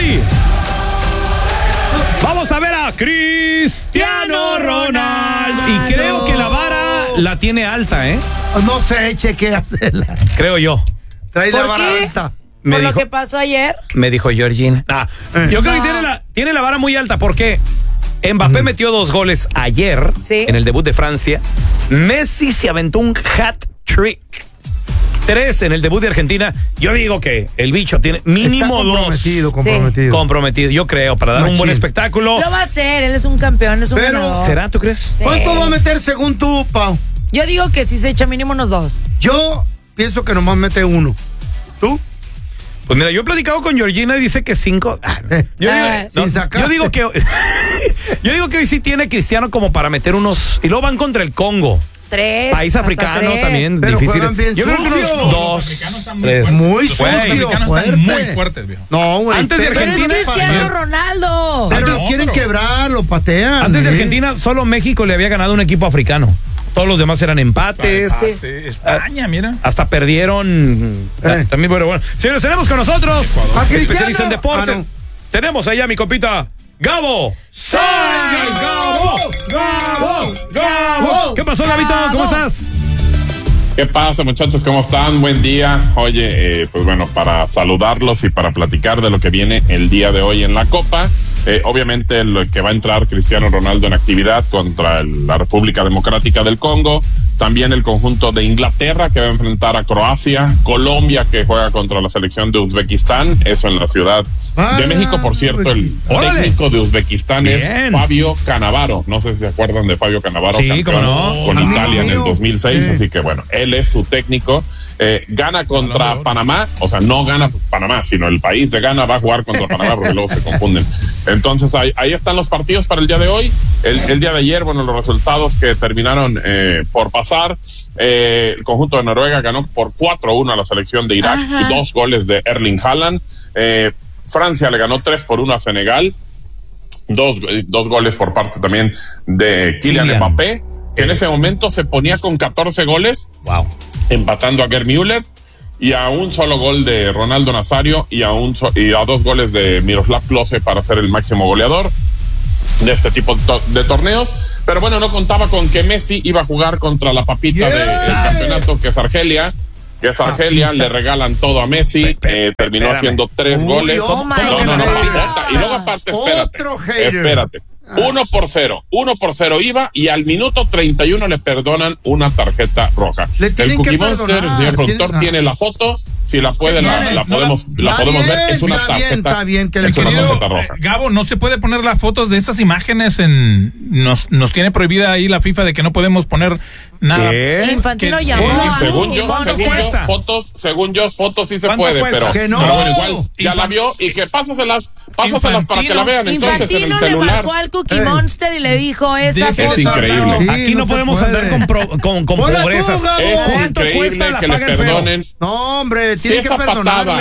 hoy vamos a ver a Cristiano Ronaldo. Y creo que la vara la tiene alta, ¿eh? No sé, chequéasela. Creo yo. Trae la ¿Por vara qué? alta. ¿Por lo que pasó ayer? Me dijo Georgina. Yo creo que tiene la vara muy alta porque Mbappé metió 2 goles ayer en el debut de Francia. Messi se aventó un hat-trick. 3 en el debut de Argentina. Yo digo que el bicho tiene mínimo 2. Comprometido, yo creo, para dar un buen espectáculo. Lo va a hacer, él es un campeón, es un ganador. ¿Será, tú crees? Sí. ¿Cuánto va a meter según tú, Pau? Yo digo que si se echa mínimo unos 2. Yo pienso que nomás mete 1. ¿Tú? Pues mira, yo he platicado con Georgina y dice que 5. Yo digo que hoy sí tiene Cristiano como para meter unos. Y luego van contra el Congo. 3. País africano 3. también pero difícil. Yo creo que unos 2, 3. Muy sucio, están muy fuertes, viejo. No, güey. Antes de Argentina. Pero es Cristiano Ronaldo. Pero lo quieren quebrar, lo patean. Antes de Argentina, solo México le había ganado un equipo africano. Todos los demás eran empates. España, mira. Hasta perdieron. También, pero bueno. Señores, tenemos con nosotros especialista en deporte. Tenemos allá a mi compita Gabo. Gabo. ¿Qué pasó, Gabito? ¿Cómo estás? ¿Qué pasa, muchachos? ¿Cómo están? Buen día. Oye, pues bueno, para saludarlos y para platicar de lo que viene el día de hoy en la Copa. Obviamente lo que va a entrar Cristiano Ronaldo en actividad contra la República Democrática del Congo, también el conjunto de Inglaterra que va a enfrentar a Croacia, Colombia que juega contra la selección de Uzbekistán, eso en la Ciudad de México. Por cierto, el técnico de Uzbekistán es Fabio Cannavaro, no sé si se acuerdan de Fabio Cannavaro, campeón con Italia en el 2006, así que bueno, él es su técnico. Gana contra Panamá, o sea, no gana Panamá, sino el país de Ghana va a jugar contra Panamá porque luego se confunden. Entonces ahí están los partidos para el día de hoy. El día de ayer, bueno, los resultados que terminaron por pasar, el conjunto de Noruega ganó por 4-1 a la selección de Irak, 2 goles de Erling Haaland. Francia le ganó 3-1 a Senegal, 2 goles por parte también de Kylian Mbappé, que en ese momento se ponía con 14 goles. Wow. Empatando a Gerd Müller y a un solo gol de Ronaldo Nazario y a 2 goles de Miroslav Klose para ser el máximo goleador de este tipo de torneos. Pero bueno, no contaba con que Messi iba a jugar contra la papita del campeonato, que es Argelia. Le regalan todo a Messi, terminó haciendo 3 goles. Y luego aparte, espérate. 1-0 iba y al minuto 31 le perdonan una tarjeta roja. El Cookie Monster, el señor productor, tiene la foto. Si la puede, la podemos ver. Es una tarjeta roja. Gabo, no se puede poner las fotos de estas imágenes nos tiene prohibida ahí la FIFA de que no podemos poner nada. Infantino llamó a según yo, fotos sí se puede, pero bueno, igual ya la vio y que pásaselas para que la vean. Entonces en el Infantino celular. le marcó al Cookie Monster y le dijo esa foto. Es increíble. No. Aquí no podemos andar con pobrezas. Es increíble que le perdonen. No, hombre, si esa patada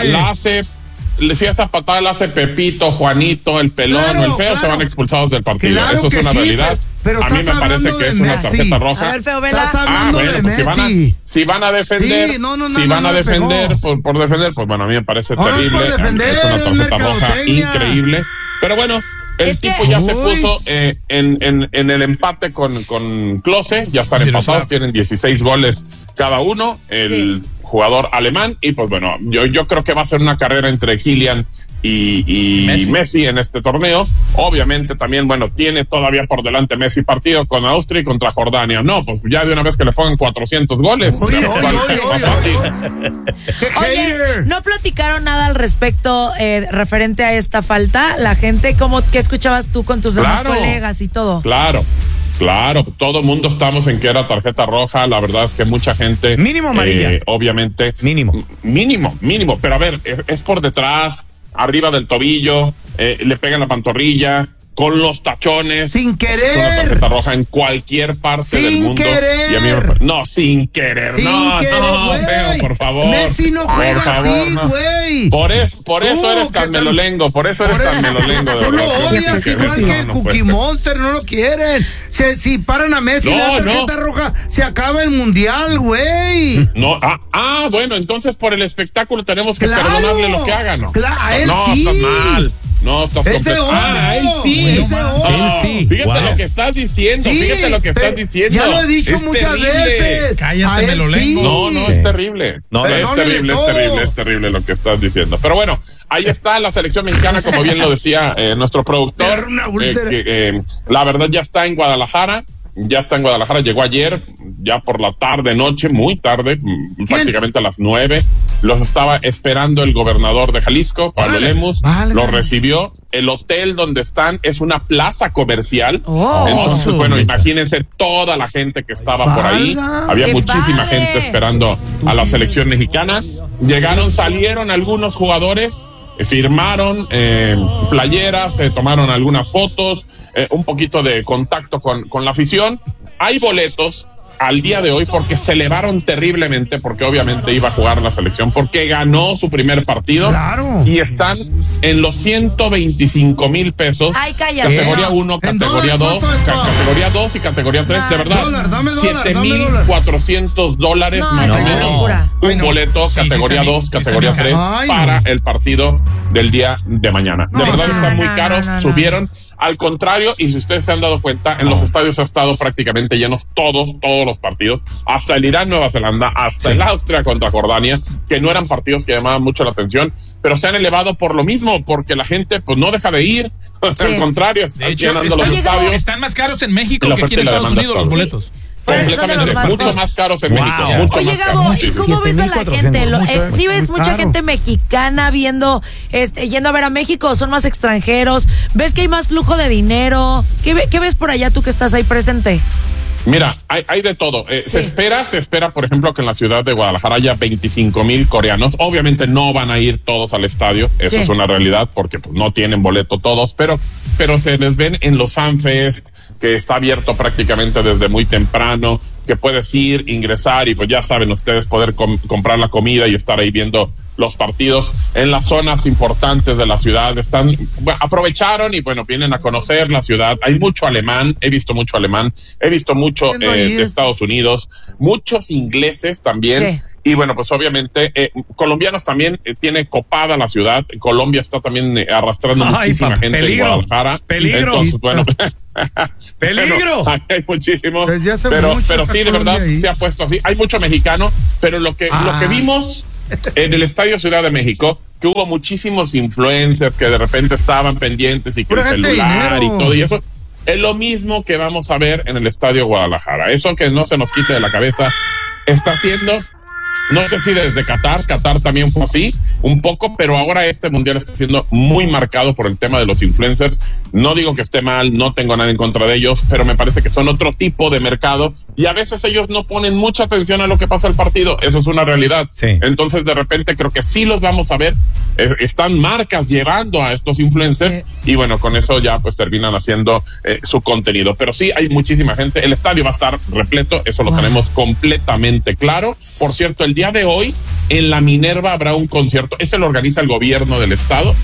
la hace Pepito, Juanito, el pelón o el feo, se van expulsados del partido. Claro, eso es una realidad. Pero a mí me parece que es una tarjeta roja. A ver, feo, vela. Bueno, pues si van a defender, por defender, pues bueno, a mí me parece terrible. Es una tarjeta roja increíble. Pero bueno, el tipo ya se puso en el empate con Klose, ya están empatados, tienen 16 goles cada uno, el jugador alemán, y pues bueno, yo creo que va a ser una carrera entre Kylian y Messi en este torneo. Obviamente también, bueno, tiene todavía por delante Messi partido con Austria y contra Jordania. No, pues ya de una vez que le pongan 400 goles. Oye, ¿no platicaron nada al respecto referente a esta falta? La gente, ¿qué escuchabas tú con tus demás colegas y todo? Claro, todo el mundo estamos en que era tarjeta roja. La verdad es que mucha gente. Mínimo amarilla. Obviamente. Mínimo. Pero a ver, es por detrás, arriba del tobillo, le pegan la pantorrilla, con los tachones. Sin querer. Es una tarjeta roja en cualquier parte del mundo. Sin querer. Y a mí sin querer. Feo, por favor. Messi no juega así, güey. Por eso eres tan melolengo. Por eso eres tan melolengo. Tú lo odias igual que el Cookie Monster, no lo quieren. Si paran a Messi la tarjeta roja, se acaba el mundial, güey. Bueno, entonces por el espectáculo tenemos que perdonarle lo que hagan, ¿no? Claro, a él sí. Estás mal. No, estás completo. Él sí. Él sí. Fíjate lo que estás diciendo. Fíjate lo que estás diciendo. Ya lo he dicho muchas veces. Cállate, me lo lengo. No, es terrible. Es terrible lo que estás diciendo. Pero bueno, ahí está la selección mexicana, como bien lo decía nuestro productor. La verdad ya está en Guadalajara. Llegó ayer, ya por la tarde, noche, muy tarde, prácticamente a las 9. Los estaba esperando el gobernador de Jalisco, Pablo Lemus. Los recibió. El hotel donde están es una plaza comercial. Entonces, bueno, imagínense toda la gente que estaba por ahí. Había muchísima gente esperando a la selección mexicana. Salieron algunos jugadores, firmaron playeras, tomaron algunas fotos, un poquito de contacto con la afición. Hay boletos al día de hoy porque se elevaron terriblemente, porque obviamente iba a jugar la selección, porque ganó su primer partido. Claro. Y están en los 125,000 pesos. Ay, cállate. Categoría 1, categoría 2, categoría 2 y categoría 3. De verdad, $7,400 más o menos. Un boleto, categoría 2, categoría 3 para el partido del día de mañana. De verdad están muy caros, subieron. Al contrario, y si ustedes se han dado cuenta, en los estadios ha estado prácticamente llenos todos los partidos, hasta el Irán-Nueva Zelanda, hasta el Austria contra Jordania, que no eran partidos que llamaban mucho la atención, pero se han elevado por lo mismo, porque la gente pues no deja de ir. Al contrario, están llenando los estadios. Están más caros en México que aquí en Estados Unidos los boletos. Completamente, mucho más caros en México. Oye, Gabo, ¿y cómo ves a la gente? ¿Sí ves mucha gente mexicana yendo a ver a México? ¿Son más extranjeros? ¿Ves que hay más flujo de dinero? ¿Qué ves por allá tú que estás ahí presente? Mira, hay de todo. Se espera, por ejemplo, que en la ciudad de Guadalajara haya 25,000 coreanos. Obviamente no van a ir todos al estadio, eso es una realidad, porque pues, no tienen boleto todos, pero se les ven en los FanFest, que está abierto prácticamente desde muy temprano, que puedes ingresar y pues ya saben ustedes poder comprar la comida y estar ahí viendo los partidos en las zonas importantes de la ciudad. Aprovecharon y bueno, vienen a conocer la ciudad. Hay mucho alemán, he visto mucho de Estados Unidos, muchos ingleses también. Sí. Y bueno, pues obviamente colombianos también, tiene copada la ciudad. Colombia está también arrastrando muchísima gente en Guadalajara. Peligro. Entonces, bueno, ¡peligro! Bueno, hay muchísimos, pero sí, de verdad, se ha puesto así. Hay mucho mexicano, pero lo que vimos en el Estadio Ciudad de México, que hubo muchísimos influencers que de repente estaban pendientes y que el celular y todo y eso, es lo mismo que vamos a ver en el Estadio Guadalajara. Eso que no se nos quite de la cabeza, está haciendo. No sé si desde Qatar también fue así, un poco, pero ahora este mundial está siendo muy marcado por el tema de los influencers. No digo que esté mal, no tengo nada en contra de ellos, pero me parece que son otro tipo de mercado y a veces ellos no ponen mucha atención a lo que pasa el partido. Eso es una realidad. Sí. Entonces, de repente, creo que sí los vamos a ver. Están marcas llevando a estos influencers y bueno, con eso ya pues terminan haciendo su contenido. Pero sí, hay muchísima gente. El estadio va a estar repleto, eso lo tenemos completamente claro. Por cierto, el día de hoy en la Minerva habrá un concierto. Ese lo organiza el gobierno del estado.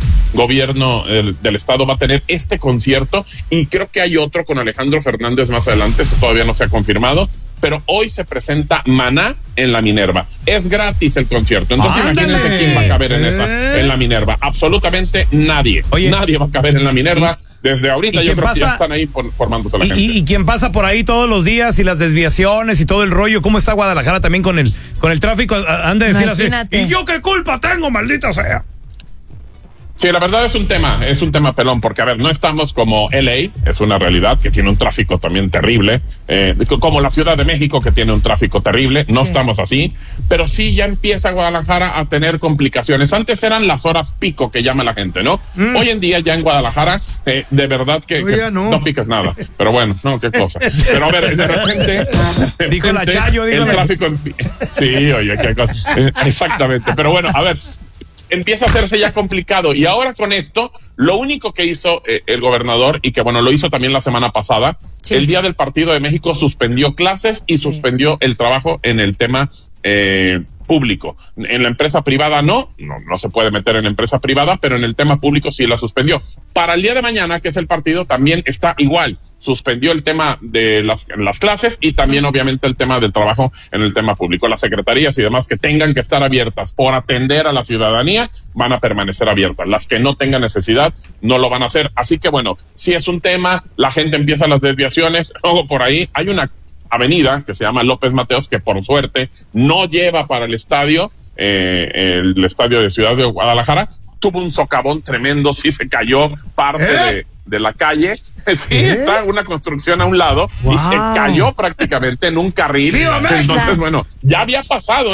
Del estado va a tener este concierto y creo que hay otro con Alejandro Fernández más adelante. Eso todavía no se ha confirmado, pero hoy se presenta Maná en la Minerva. Es gratis el concierto. Entonces imagínense quién va a caber en la Minerva. Absolutamente nadie. Nadie va a caber en la Minerva. Desde ahorita yo creo que ya están ahí formándose la gente. Y quien pasa por ahí todos los días y las desviaciones y todo el rollo, ¿cómo está Guadalajara también con el tráfico? Han de decir así, ¿y yo qué culpa tengo, maldita sea? Sí, la verdad es un tema pelón, porque a ver, no estamos como LA, es una realidad que tiene un tráfico también terrible, como la Ciudad de México que tiene un tráfico terrible, no estamos así, pero sí ya empieza Guadalajara a tener complicaciones. Antes eran las horas pico que llama la gente, ¿no? Hoy en día ya en Guadalajara, de verdad que no piques nada, pero bueno, no, qué cosa. Pero a ver, de repente dijo la Chayo, el tráfico sí, oye, qué cosa. Exactamente, pero bueno, a ver, empieza a hacerse ya complicado y ahora con esto, lo único que hizo el gobernador y que bueno, lo hizo también la semana pasada, el día del partido de México suspendió clases y suspendió el trabajo en el tema público. En la empresa privada no se puede meter en la empresa privada, pero en el tema público sí la suspendió. Para el día de mañana, que es el partido, también está igual. Suspendió el tema de las clases y también obviamente el tema del trabajo en el tema público. Las secretarías y demás que tengan que estar abiertas por atender a la ciudadanía van a permanecer abiertas. Las que no tengan necesidad no lo van a hacer. Así que bueno, si es un tema, la gente empieza las desviaciones. Luego por ahí hay una avenida que se llama López Mateos que por suerte no lleva para el estadio de Ciudad de Guadalajara. Tuvo un socavón tremendo, sí se cayó parte de la calle. Sí, está una construcción a un lado y se cayó prácticamente en un carril. Entonces, bueno, ya había pasado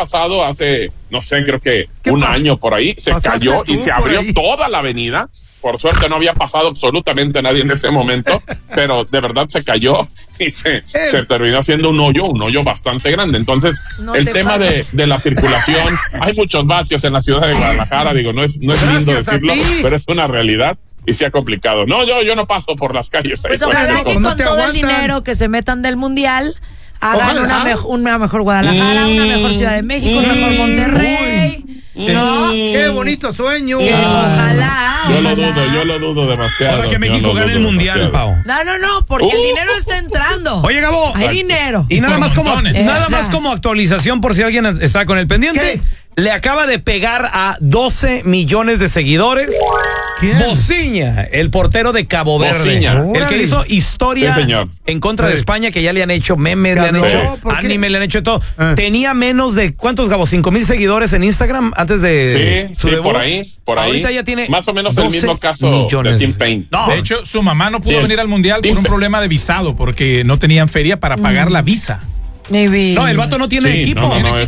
hace, no sé, creo que un año por ahí, se cayó y se abrió toda la avenida. Por suerte no había pasado absolutamente nadie en ese momento, pero de verdad se cayó y se terminó haciendo un hoyo bastante grande. Entonces, el tema de la circulación, hay muchos baches en la ciudad de Guadalajara, digo, no es lindo decirlo, pero es una realidad. Y sea complicado. No, yo no paso por las calles. Pues ojalá que con todo el dinero que se metan del mundial hagan una mejor Guadalajara, una mejor Ciudad de México, un mejor Monterrey. ¿No? Qué bonito sueño. Ojalá. Yo lo dudo demasiado. Ahora que México gane el mundial, Pau. No, porque el dinero está entrando. Oye, Gabo. Hay dinero. Y nada más como actualización por si alguien está con el pendiente. ¿Qué? Le acaba de pegar a 12 millones de seguidores. ¿Quién? Bociña, el portero de Cabo Verde. El que hizo historia en contra de España, que ya le han hecho memes, le han hecho anime, le han hecho todo. Tenía menos de, ¿cuántos, Gabo? 5,000 seguidores en Instagram antes de su debut. Por ahí. Ahorita ya tiene más o menos el mismo caso de Tim Payne. No. De hecho, su mamá no pudo venir al mundial por un problema de visado, porque no tenían feria para pagar la visa. Maybe. No, el vato no tiene equipo.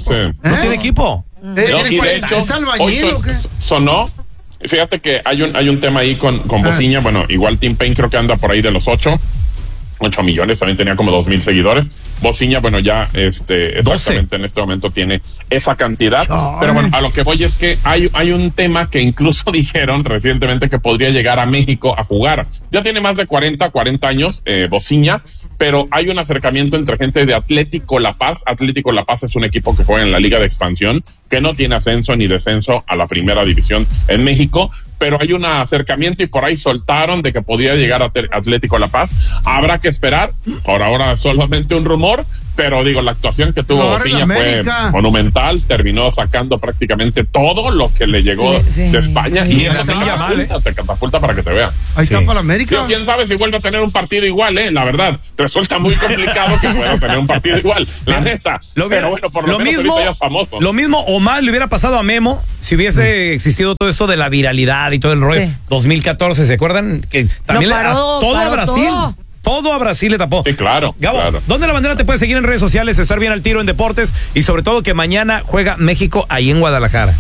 No tiene equipo. Y de hecho, hoy sonó. Fíjate que hay un tema ahí con Bociña. Bueno, igual Tim Payne creo que anda por ahí de los 8 millones, también tenía como 2,000 seguidores. Bociña, bueno, ya exactamente 12. En este momento tiene esa cantidad. Pero bueno, a lo que voy es que hay un tema que incluso dijeron recientemente que podría llegar a México a jugar. Ya tiene más de 40 años, Bociña, pero hay un acercamiento entre gente de Atlético La Paz. Atlético La Paz es un equipo que juega en la Liga de Expansión, que no tiene ascenso ni descenso a la primera división en México, pero hay un acercamiento y por ahí soltaron de que podría llegar a Atlético La Paz. Habrá que esperar, por ahora solamente un rumor, pero digo, la actuación que tuvo Bociña fue monumental, terminó sacando prácticamente todo lo que le llegó de España y eso te catapulta para que te vea. Ahí está para América. Yo, quién sabe si vuelve a tener un partido igual, la verdad, resulta muy complicado que pueda tener un partido igual, la neta, pero bueno, por lo menos mismo, ahorita ya es famoso. Lo mismo o más le hubiera pasado a Memo si hubiese existido todo esto de la viralidad y todo el rollo. 2014, ¿se acuerdan? Que también todo a Brasil. Todo a Brasil le tapó. Sí, claro. Gabo, claro. ¿Dónde la bandera te puede seguir en redes sociales, estar bien al tiro en deportes y sobre todo que mañana juega México ahí en Guadalajara?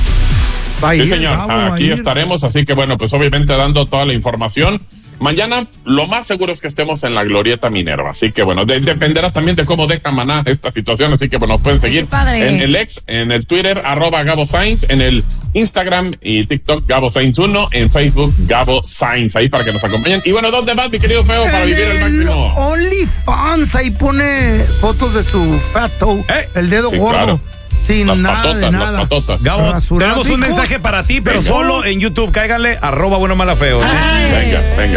Sí, señor. Aquí estaremos, así que bueno, pues obviamente dando toda la información. Mañana lo más seguro es que estemos en la Glorieta Minerva, así que bueno, dependerá también de cómo deja Maná esta situación, así que bueno, pueden seguir en el ex, en el Twitter, @GaboSainz, en el Instagram y TikTok, GaboSainz1, en Facebook, GaboSainz, ahí para que nos acompañen. Y bueno, ¿dónde vas, mi querido Feo, para vivir el máximo? OnlyFans, ahí pone fotos de su fat toe, el dedo gordo. Claro. Sin las nada patotas, de nada. las patotas. Gabo, tenemos un mensaje para ti, pero solo en YouTube. Cáiganle @buenomalafeo. Venga.